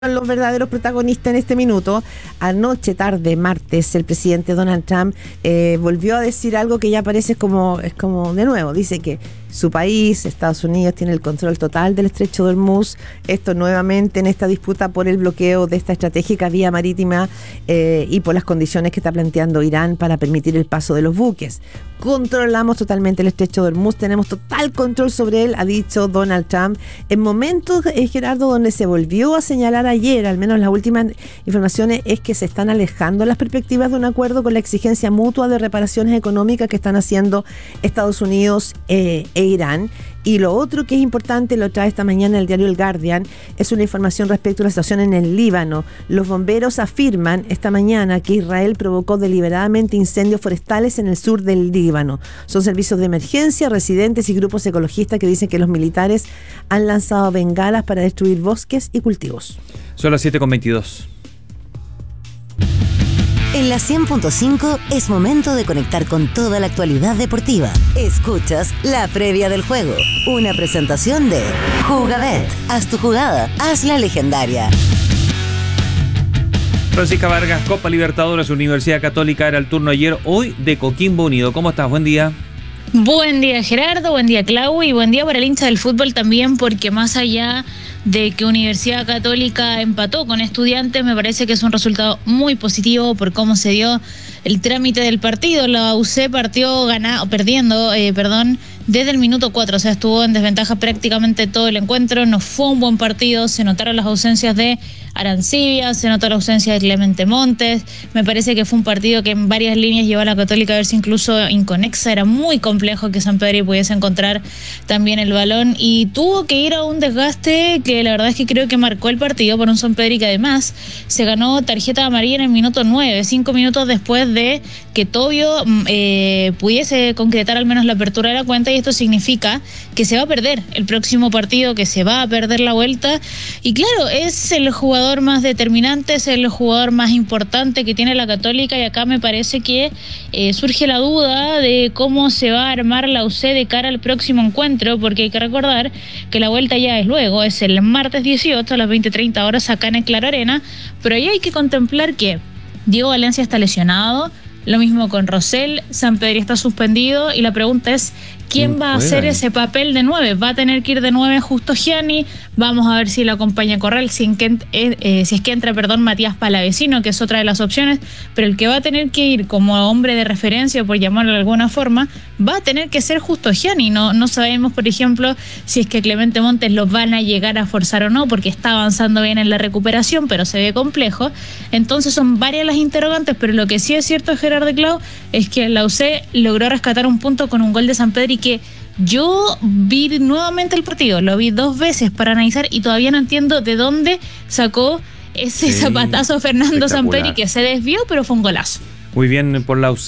los verdaderos protagonistas en este minuto. Anoche, tarde, martes, el presidente Donald Trump volvió a decir algo que ya parece como de nuevo. Dice que su país, Estados Unidos, tiene el control total del estrecho de Hormuz. Esto nuevamente en esta disputa por el bloqueo de esta estratégica vía marítima y por las condiciones que está planteando Irán para permitir el paso de los buques. Controlamos totalmente el estrecho de Hormuz, tenemos total control sobre él, ha dicho Donald Trump. En momentos, Gerardo, donde se volvió a señalar ayer, al menos las últimas informaciones, es que se están alejando las perspectivas de un acuerdo con la exigencia mutua de reparaciones económicas que están haciendo Estados Unidos e Irán. Y lo otro que es importante, lo trae esta mañana el diario El Guardian, es una información respecto a la situación en el Líbano. Los bomberos afirman esta mañana que Israel provocó deliberadamente incendios forestales en el sur del Líbano. Son servicios de emergencia, residentes y grupos ecologistas que dicen que los militares han lanzado bengalas para destruir bosques y cultivos. Son las 7:22. En la 100.5 es momento de conectar con toda la actualidad deportiva. Escuchas la previa del juego, una presentación de Jugabet. Haz tu jugada, hazla legendaria. Francisca Vargas, Copa Libertadores, Universidad Católica, era el turno ayer, hoy de Coquimbo Unido. ¿Cómo estás? Buen día. Buen día, Gerardo, buen día, Clau, y buen día para el hincha del fútbol también, porque más allá de que Universidad Católica empató con Estudiantes, me parece que es un resultado muy positivo por cómo se dio el trámite del partido. La UC partió perdiendo desde el minuto 4, o sea, estuvo en desventaja prácticamente todo el encuentro. No fue un buen partido, se notaron las ausencias de Arancibia, se notó la ausencia de Clemente Montes. Me parece que fue un partido que en varias líneas llevó a la Católica a verse incluso inconexa. Era muy complejo que Sampedri pudiese encontrar también el balón y tuvo que ir a un desgaste que la verdad es que creo que marcó el partido por un Sampedri que además se ganó tarjeta amarilla en el minuto 9, 5 minutos después de que Tobio pudiese concretar al menos la apertura de la cuenta, y esto significa que se va a perder el próximo partido, que se va a perder la vuelta. Y claro, es el jugador más determinante, es el jugador más importante que tiene la Católica, y acá me parece que surge la duda de cómo se va a armar la UC de cara al próximo encuentro, porque hay que recordar que la vuelta ya es luego, es el martes 18 a las 20:30 horas acá en el Claro Arena, pero ahí hay que contemplar que Diego Valencia está lesionado, lo mismo con Rosell, Sampedri está suspendido, y la pregunta es ¿quién va a hacer ese papel de 9? ¿Va a tener que ir de 9 Justo Gianni? Vamos a ver si lo acompaña Corral, si es que entra Matías Palavecino, que es otra de las opciones, pero el que va a tener que ir como hombre de referencia, por llamarlo de alguna forma, va a tener que ser Justo Gianni. No sabemos, por ejemplo, si es que Clemente Montes los van a llegar a forzar o no, porque está avanzando bien en la recuperación, pero se ve complejo. Entonces son varias las interrogantes, pero lo que sí es cierto, Gerardo y Clau, es que la UC logró rescatar un punto con un gol de Sampedri que yo vi nuevamente el partido, lo vi 2 veces para analizar y todavía no entiendo de dónde sacó ese zapatazo Fernando Sampedri, que se desvió, pero fue un golazo. Muy bien por la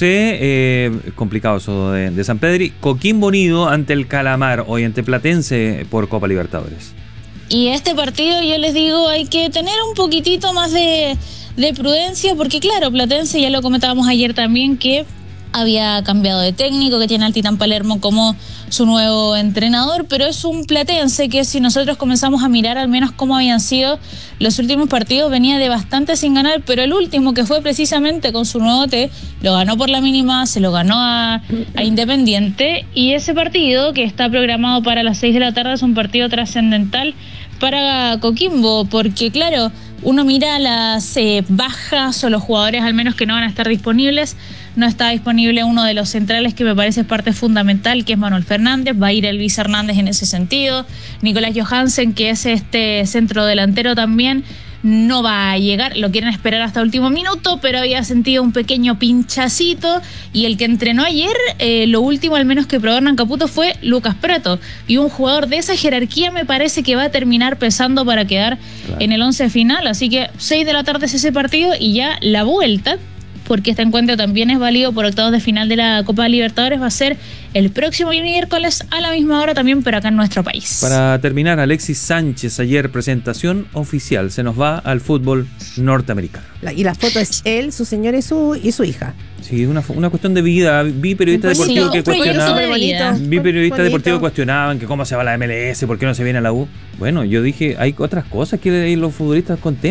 UC, complicado eso de Sampedri. Coquimbo Unido ante el Calamar, hoy ante Platense por Copa Libertadores. Y este partido, yo les digo, hay que tener un poquitito más de prudencia, porque claro, Platense, ya lo comentábamos ayer también, que había cambiado de técnico, que tiene al Titán Palermo como su nuevo entrenador, pero es un Platense que, si nosotros comenzamos a mirar al menos cómo habían sido los últimos partidos, venía de bastante sin ganar, pero el último, que fue precisamente con su nuevo T, lo ganó por la mínima, se lo ganó a Independiente, y ese partido, que está programado para las 6 de la tarde, es un partido trascendental para Coquimbo, porque claro, uno mira las bajas o los jugadores al menos que no van a estar disponibles. No está disponible uno de los centrales que me parece parte fundamental, que es Manuel Fernández. Va a ir Elvis Hernández en ese sentido. Nicolás Johansen, que es este centro delantero también, no va a llegar. Lo quieren esperar hasta último minuto, pero había sentido un pequeño pinchacito. Y el que entrenó ayer, lo último al menos que probó Hernán Caputo, fue Lucas Prato. Y un jugador de esa jerarquía me parece que va a terminar pesando para quedar en el 11 final. Así que 6 de la tarde es ese partido, y ya la vuelta, porque este encuentro también es válido por octavos de final de la Copa Libertadores, va a ser el próximo miércoles a la misma hora también, pero acá en nuestro país. Para terminar, Alexis Sánchez, ayer presentación oficial, se nos va al fútbol norteamericano. Y la foto es él, su señora y su hija. Sí, una cuestión de vida. Vi periodistas Bonito, deportivos que un proyecto cuestionaban. de vida. Vi periodistas Bonito. deportivos que cuestionaban que cómo se va la MLS, por qué no se viene a la U. Bueno, yo dije, hay otras cosas que los futbolistas contemplan.